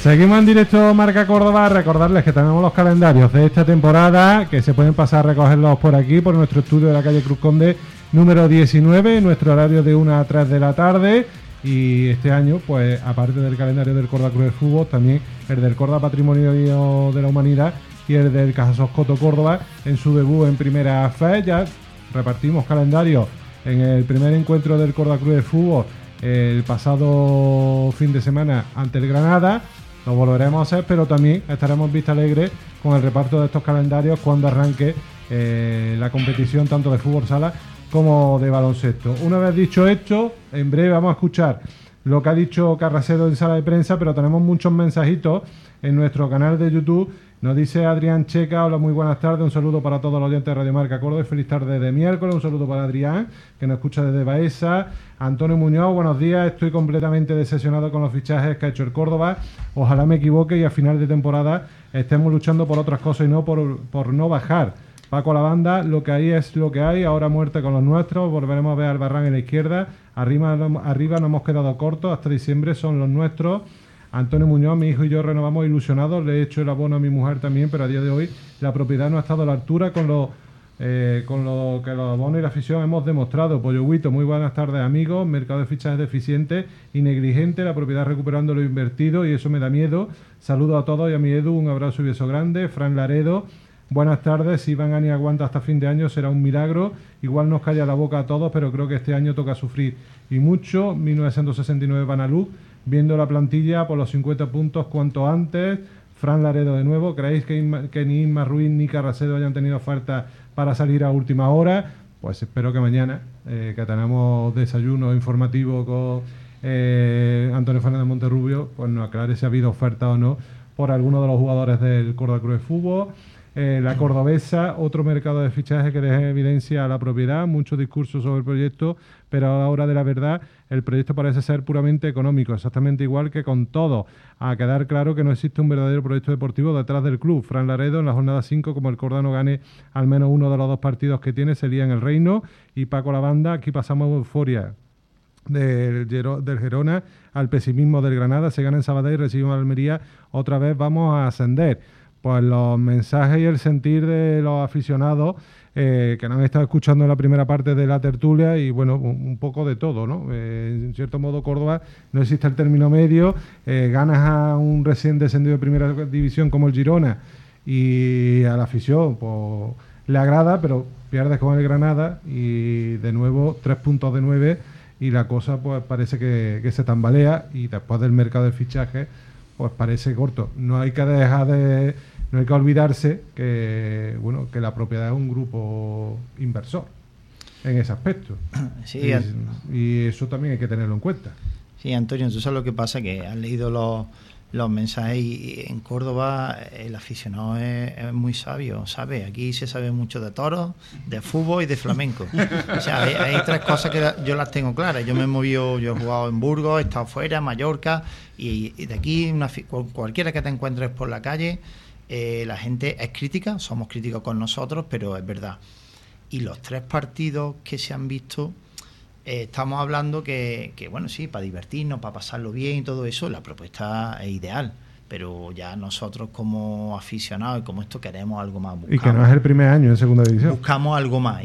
Seguimos en directo Marca Córdoba. Recordarles que tenemos los calendarios de esta temporada, que se pueden pasar a recogerlos por aquí, por nuestro estudio de la calle Cruz Conde número 19, nuestro horario de 1 a 3 de la tarde. Y este año, pues aparte del calendario del Córdoba Club de Fútbol, también el del Córdoba Patrimonio de la Humanidad y el del Caja Coto Córdoba en su debut en Primera Fe. Ya repartimos calendario en el primer encuentro del Córdoba Club de Fútbol el pasado fin de semana ante el Granada. Lo volveremos a hacer, pero también estaremos en vista alegre con el reparto de estos calendarios cuando arranque la competición tanto de fútbol sala como de baloncesto. Una vez dicho esto, en breve vamos a escuchar lo que ha dicho Carracedo en sala de prensa, pero tenemos muchos mensajitos en nuestro canal de YouTube. Nos dice Adrián Checa: hola, muy buenas tardes, un saludo para todos los oyentes de Radio Marca Córdoba y feliz tarde de miércoles. Un saludo para Adrián, que nos escucha desde Baeza. Antonio Muñoz: buenos días, estoy completamente decepcionado con los fichajes que ha hecho el Córdoba. Ojalá me equivoque y a final de temporada estemos luchando por otras cosas y no por no bajar. Paco Lavanda: lo que hay es lo que hay, ahora muerte con los nuestros, volveremos a ver al Barran en la izquierda, arriba nos hemos quedado cortos, hasta diciembre son los nuestros. Antonio Muñoz: mi hijo y yo renovamos ilusionados, le he hecho el abono a mi mujer también, pero a día de hoy la propiedad no ha estado a la altura con lo que los abonos y la afición hemos demostrado. Pollo Huito: muy buenas tardes amigos, mercado de fichajes deficiente y negligente, la propiedad recuperando lo invertido y eso me da miedo. Saludos a todos y a mi Edu, un abrazo y beso grande. Fran Laredo: buenas tardes, si Van Ani aguanta hasta fin de año será un milagro, igual nos calla la boca a todos, pero creo que este año toca sufrir y mucho. 1969 Banalú: viendo la plantilla por los 50 puntos cuanto antes. Fran Laredo de nuevo: ¿creéis que ni Isma Ruiz ni Carracedo hayan tenido oferta para salir a última hora? Pues espero que mañana, que tenemos desayuno informativo con Antonio Fernández Monterrubio, pues nos aclare si ha habido oferta o no por alguno de los jugadores del Córdoba Club de Fútbol. La cordobesa: otro mercado de fichaje que deja en evidencia la propiedad, muchos discursos sobre el proyecto, pero a la hora de la verdad el proyecto parece ser puramente económico, exactamente igual que con todo. A quedar claro que no existe un verdadero proyecto deportivo detrás del club. Fran Laredo: en la jornada 5, como el Córdoba no gane al menos uno de los dos partidos que tiene, se lía en el reino. Y Paco Lavanda: aquí pasamos euforia del Gerona al pesimismo del Granada, se gana en Sabadell y recibimos a Almería, otra vez vamos a ascender. Pues los mensajes y el sentir de los aficionados que nos han estado escuchando en la primera parte de la tertulia y bueno, un poco de todo, ¿no? En cierto modo Córdoba no existe el término medio, ganas a un recién descendido de primera división como el Girona y a la afición pues le agrada, pero pierdes con el Granada y de nuevo 3 puntos de 9 y la cosa pues parece que se tambalea y después del mercado de fichajes pues parece corto. No hay que olvidarse que bueno, que la propiedad es un grupo inversor en ese aspecto. Sí, y eso también hay que tenerlo en cuenta. Sí, Antonio, tú sabes lo que pasa, que has leído los mensajes y en Córdoba el aficionado es muy sabio, ¿sabes? Aquí se sabe mucho de toros, de fútbol y de flamenco. O sea, hay 3 cosas que yo las tengo claras. Yo me he movido, yo he jugado en Burgos, he estado fuera, Mallorca, y de aquí cualquiera que te encuentres por la calle, la gente es crítica, somos críticos con nosotros, pero es verdad. Y los 3 partidos que se han visto, estamos hablando que bueno, sí, para divertirnos, para pasarlo bien y todo eso, la propuesta es ideal, pero ya nosotros como aficionados y como esto queremos algo más. Y que no es el primer año en segunda división. Buscamos algo más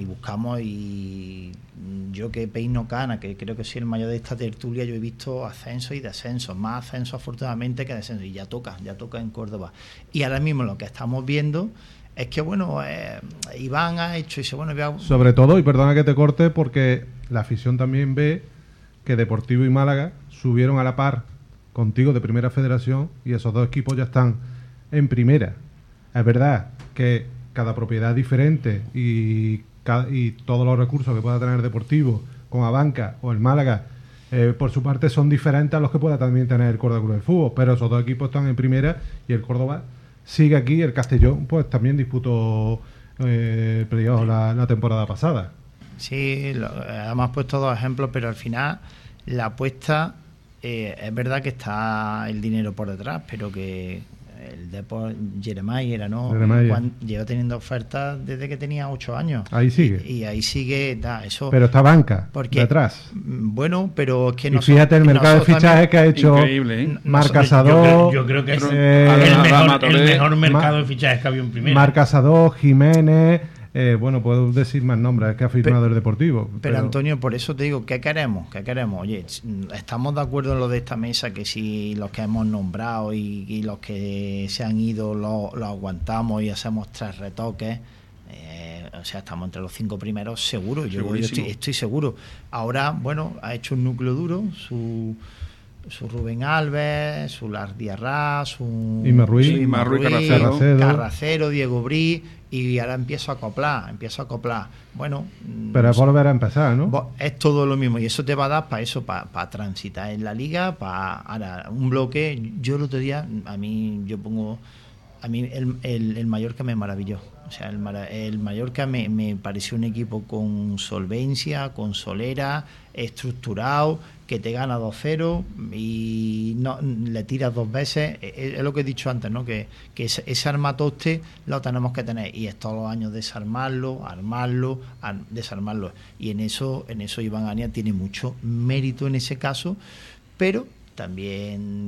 y yo que peino cana, que creo que soy el mayor de esta tertulia, yo he visto ascensos y descensos, más ascensos afortunadamente que descensos, y ya toca en Córdoba. Y ahora mismo lo que estamos viendo es que bueno, Iván ha hecho ese bueno. Sobre todo, y perdona que te corte, porque la afición también ve que Deportivo y Málaga subieron a la par contigo de Primera Federación y esos 2 equipos ya están en Primera. Es verdad que cada propiedad es diferente y todos los recursos que pueda tener Deportivo con Abanca o el Málaga por su parte son diferentes a los que pueda también tener el Córdoba Club de Fútbol, pero esos 2 equipos están en Primera y el Córdoba sigue aquí. El Castellón pues también disputó el playoff la temporada pasada. Sí, además has puesto 2 ejemplos, pero al final la apuesta es verdad que está el dinero por detrás, pero que el Depor Jeremiah, ¿no? Jeremiah. Lleva teniendo ofertas desde que tenía 8 años. Ahí sigue. Y ahí sigue, eso. Pero está banca, Porque, detrás. Bueno, pero es que y fíjate el mercado de fichajes que ha hecho Marc Casadó. Yo creo que es el mejor mercado de fichajes que había en primera. Marc Casadó, Jiménez. Bueno, puedo decir más nombres, es que ha firmado el Deportivo. Pero Antonio, por eso te digo, ¿qué queremos? Oye, estamos de acuerdo en lo de esta mesa, que si los que hemos nombrado y los que se han ido lo aguantamos y hacemos 3 retoques. O sea, estamos entre los 5 primeros seguro. Yo estoy seguro. Ahora, bueno, ha hecho un núcleo duro, su Rubén Alves, su Lars Diarra, su Ima Ruiz, Carracero, Diego Brí, y ahora empiezo a acoplar. Bueno, pero es volver a empezar, ¿no? Es todo lo mismo, y eso te va a dar para transitar en la liga, ahora un bloque. Yo el otro día, a mí el Mallorca me maravilló. O sea, el Mallorca me pareció un equipo con solvencia, con solera, estructurado, que te gana 2-0 y no le tiras 2 veces. Es lo que he dicho antes, ¿no? Que ese armatoste lo tenemos que tener, y es todos los años desarmarlo, desarmarlo. Y en eso Iván Ania tiene mucho mérito en ese caso, pero también